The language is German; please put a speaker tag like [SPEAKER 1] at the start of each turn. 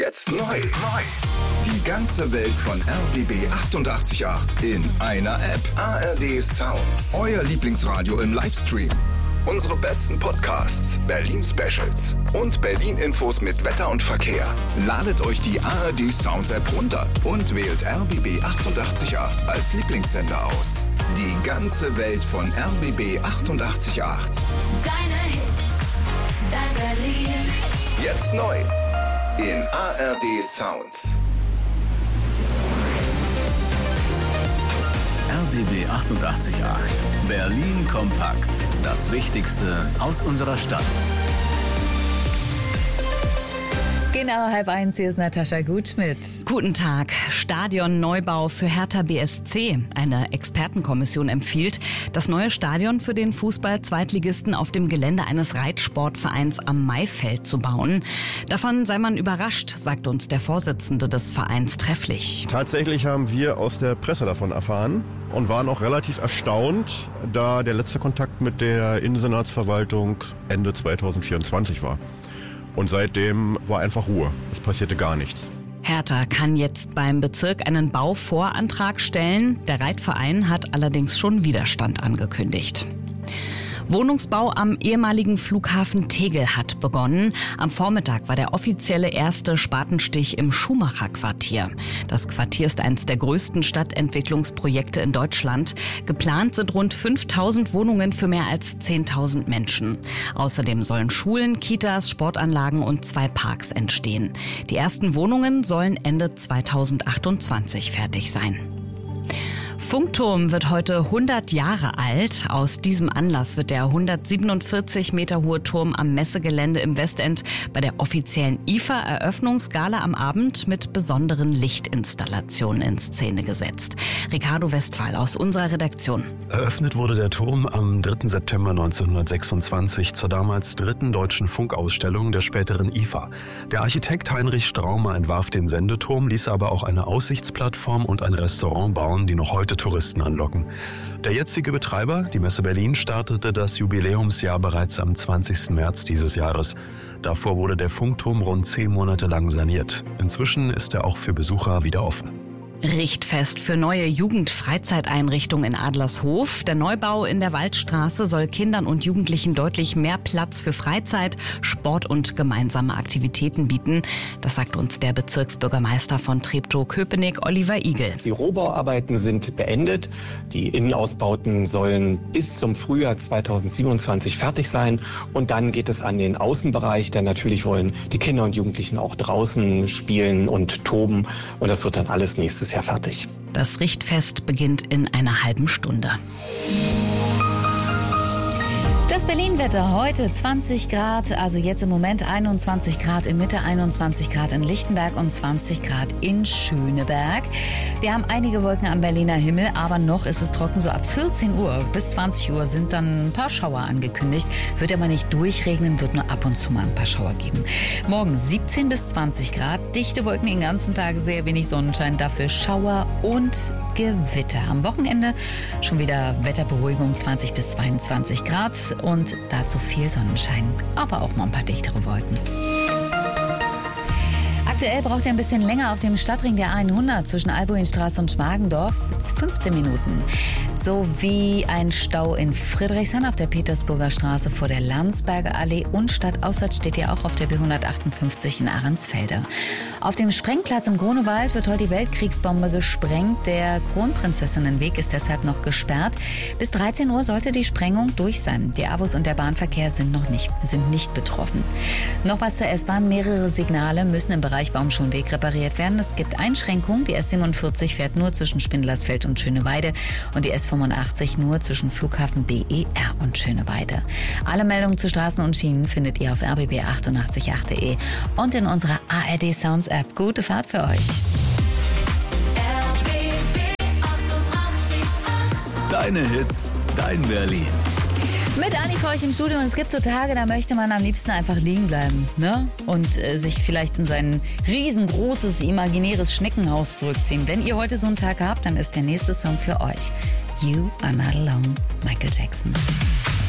[SPEAKER 1] Jetzt neu. Die ganze Welt von RBB 88.8 in einer App. ARD Sounds. Euer Lieblingsradio im Livestream. Unsere besten Podcasts, Berlin-Specials und Berlin-Infos mit Wetter und Verkehr. Ladet euch die ARD Sounds App runter und wählt RBB 88.8 als Lieblingssender aus. Die ganze Welt von RBB 88.8.
[SPEAKER 2] Deine Hits, dein Berlin.
[SPEAKER 1] Jetzt neu in ARD Sounds.
[SPEAKER 3] RBB 88.8. Berlin kompakt. Das Wichtigste aus unserer Stadt.
[SPEAKER 4] Genau, 12:30, hier ist Natascha Gutschmidt.
[SPEAKER 5] Guten Tag. Stadionneubau für Hertha BSC. Eine Expertenkommission empfiehlt, das neue Stadion für den Fußball-Zweitligisten auf dem Gelände eines Reitsportvereins am Maifeld zu bauen. Davon sei man überrascht, sagt uns der Vorsitzende des Vereins trefflich.
[SPEAKER 6] Tatsächlich haben wir aus der Presse davon erfahren und waren auch relativ erstaunt, da der letzte Kontakt mit der Innensenatsverwaltung Ende 2024 war. Und seitdem war einfach Ruhe. Es passierte gar nichts.
[SPEAKER 5] Hertha kann jetzt beim Bezirk einen Bauvorantrag stellen. Der Reitverein hat allerdings schon Widerstand angekündigt. Wohnungsbau am ehemaligen Flughafen Tegel hat begonnen. Am Vormittag war der offizielle erste Spatenstich im Schumacher-Quartier. Das Quartier ist eines der größten Stadtentwicklungsprojekte in Deutschland. Geplant sind rund 5.000 Wohnungen für mehr als 10.000 Menschen. Außerdem sollen Schulen, Kitas, Sportanlagen und 2 Parks entstehen. Die ersten Wohnungen sollen Ende 2028 fertig sein. Funkturm wird heute 100 Jahre alt. Aus diesem Anlass wird der 147 Meter hohe Turm am Messegelände im Westend bei der offiziellen IFA-Eröffnungsgala am Abend mit besonderen Lichtinstallationen in Szene gesetzt. Ricardo Westphal aus unserer Redaktion.
[SPEAKER 7] Eröffnet wurde der Turm am 3. September 1926 zur damals 3. deutschen Funkausstellung der späteren IFA. Der Architekt Heinrich Straumer entwarf den Sendeturm, ließ aber auch eine Aussichtsplattform und ein Restaurant bauen, die noch heute Touristen anlocken. Der jetzige Betreiber, die Messe Berlin, startete das Jubiläumsjahr bereits am 20. März dieses Jahres. Davor wurde der Funkturm rund 10 Monate lang saniert. Inzwischen ist er auch für Besucher wieder offen.
[SPEAKER 5] Richtfest für neue Jugendfreizeiteinrichtungen in Adlershof. Der Neubau in der Waldstraße soll Kindern und Jugendlichen deutlich mehr Platz für Freizeit, Sport und gemeinsame Aktivitäten bieten. Das sagt uns der Bezirksbürgermeister von Treptow-Köpenick, Oliver Igel.
[SPEAKER 8] Die Rohbauarbeiten sind beendet. Die Innenausbauten sollen bis zum Frühjahr 2027 fertig sein. Und dann geht es an den Außenbereich, denn natürlich wollen die Kinder und Jugendlichen auch draußen spielen und toben. Und das wird dann alles nächstes Jahr fertig.
[SPEAKER 5] Das Richtfest beginnt in einer halben Stunde.
[SPEAKER 4] Das Berlin-Wetter heute 20 Grad, also jetzt im Moment 21 Grad in Mitte, 21 Grad in Lichtenberg und 20 Grad in Schöneberg. Wir haben einige Wolken am Berliner Himmel, aber noch ist es trocken. So ab 14 Uhr bis 20 Uhr sind dann ein paar Schauer angekündigt. Wird aber nicht durchregnen, wird nur ab und zu mal ein paar Schauer geben. Morgen 17 bis 20 Grad, dichte Wolken den ganzen Tag, sehr wenig Sonnenschein, dafür Schauer und Gewitter. Am Wochenende schon wieder Wetterberuhigung, 20 bis 22 Grad. Und dazu viel Sonnenschein, aber auch mal ein paar dichtere Wolken. Aktuell braucht ihr ein bisschen länger auf dem Stadtring der A100 zwischen Albuinstraße und Schmargendorf. 15 Minuten. Sowie ein Stau in Friedrichshain auf der Petersburger Straße vor der Landsberger Allee und stadtauswärts steht ihr auch auf der B158 in Ahrensfelde. Auf dem Sprengplatz im Grunewald wird heute die Weltkriegsbombe gesprengt. Der Kronprinzessinnenweg ist deshalb noch gesperrt. Bis 13 Uhr sollte die Sprengung durch sein. Die AWOS und der Bahnverkehr sind nicht betroffen. Noch was zur S-Bahn. Mehrere Signale müssen im Bereich Baumschulenweg repariert werden. Es gibt Einschränkungen. Die S47 fährt nur zwischen Spindlersfeld und Schöneweide und die S85 nur zwischen Flughafen BER und Schöneweide. Alle Meldungen zu Straßen und Schienen findet ihr auf rbb888.de und in unserer ARD Sounds App. Gute Fahrt für euch.
[SPEAKER 2] RBB 88.8.
[SPEAKER 3] Deine Hits, dein Berlin.
[SPEAKER 4] Mit Anni für euch im Studio und es gibt so Tage, da möchte man am liebsten einfach liegen bleiben, ne? Und sich vielleicht in sein riesengroßes, imaginäres Schneckenhaus zurückziehen. Wenn ihr heute so einen Tag habt, dann ist der nächste Song für euch. You Are Not Alone, Michael Jackson.